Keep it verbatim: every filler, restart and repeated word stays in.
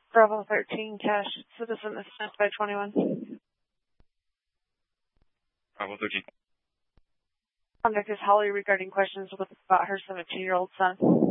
Bravo thirteen, cash, citizen assessed by twenty-one. Bravo thirteen. Contact is Holly regarding questions with about her seventeen-year-old son.